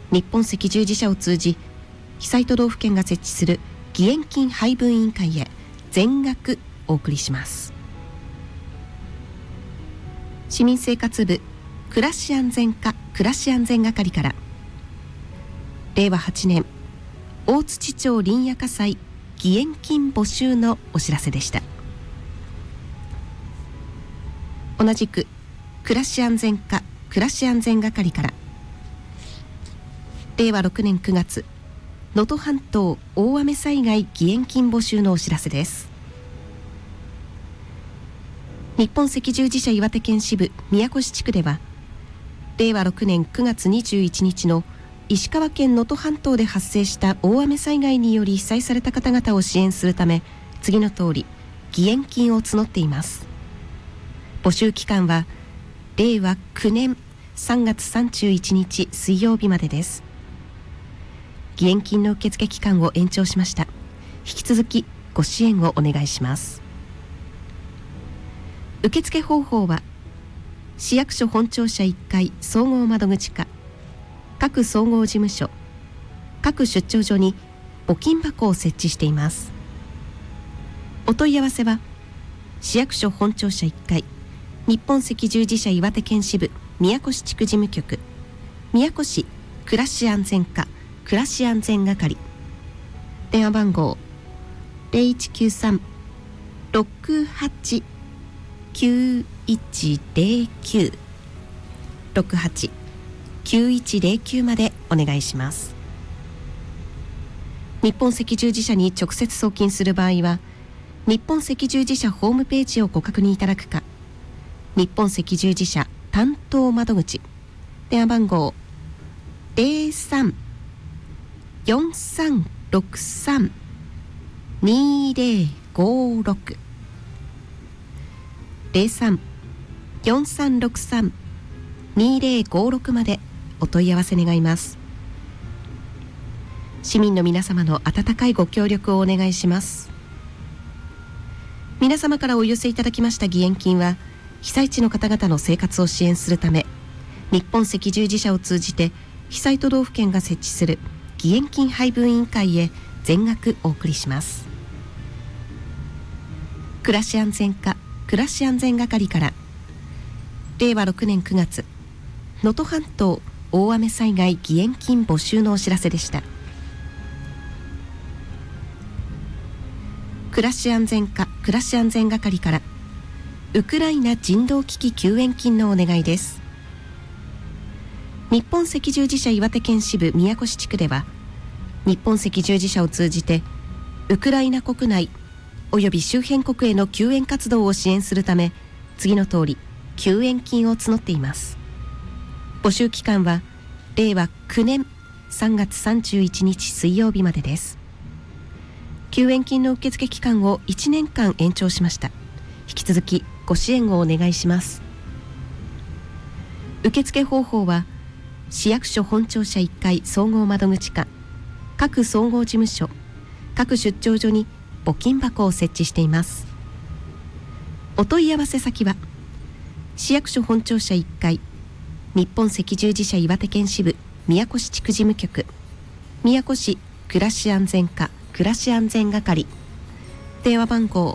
日本赤十字社を通じ被災都道府県が設置する義援金配分委員会へ全額お送りします。市民生活部暮らし安全課暮らし安全係から令和8年大槌町林野火災義援金募集のお知らせでした。同じく暮らし安全課暮らし安全係から令和6年9月能登半島大雨災害義援金募集のお知らせです。日本赤十字社岩手県支部宮古市地区では令和6年9月21日の石川県能登半島で発生した大雨災害により被災された方々を支援するため次の通り義援金を募っています。募集期間は令和9年3月31日水曜日までです。義援金の受付期間を延長しました。引き続きご支援をお願いします。受付方法は市役所本庁舎1階総合窓口課各総合事務所各出張所に募金箱を設置しています。お問い合わせは市役所本庁舎1階日本赤十字社岩手県支部宮古市地区事務局宮古市暮らし安全課暮らし安全係電話番号 0193-68-9109 68-9109までお願いします。日本赤十字社に直接送金する場合は日本赤十字社ホームページをご確認いただくか日本赤十字社担当窓口電話番号 03-4363-2056 03-4363-2056までお問い合わせ願います。市民の皆様の温かいご協力をお願いします。皆様からお寄せいただきました義援金は被災地の方々の生活を支援するため日本赤十字社を通じて被災都道府県が設置する義援金配分委員会へ全額お送りします。暮らし安全課暮らし安全係から令和6年9月能登半島大雨災害義援金募集のお知らせでした。暮らし安全課暮らし安全係からウクライナ人道危機救援金のお願いです。日本赤十字社岩手県支部宮古市地区では日本赤十字社を通じてウクライナ国内および周辺国への救援活動を支援するため次の通り救援金を募っています。募集期間は令和9年3月31日水曜日までです。救援金の受付期間を1年間延長しました。引き続きご支援をお願いします。受付方法は市役所本庁舎1階総合窓口課各総合事務所各出張所に募金箱を設置しています。お問い合わせ先は市役所本庁舎1階日本赤十字社岩手県支部宮古市地区事務局宮古市暮らし安全課暮らし安全係電話番号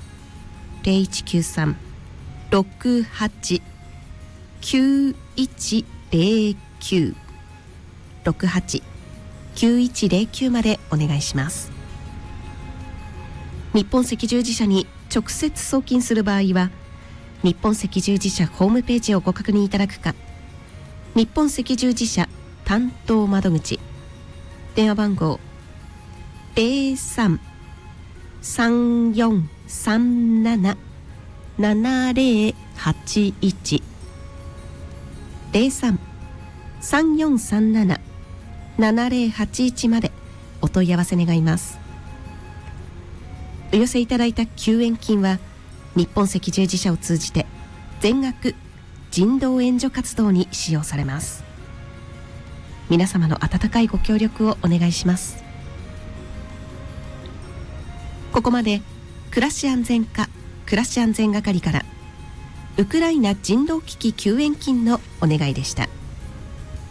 0193-68-9109 68-9109までお願いします。日本赤十字社に直接送金する場合は日本赤十字社ホームページをご確認いただくか日本赤十字社担当窓口電話番号 03-3437-7081 03-3437-7081までお問い合わせ願います。お寄せいただいた救援金は日本赤十字社を通じて全額人道援助活動に使用されます。皆様の温かいご協力をお願いします。ここまで暮らし安全課暮らし安全係からウクライナ人道危機救援金のお願いでした。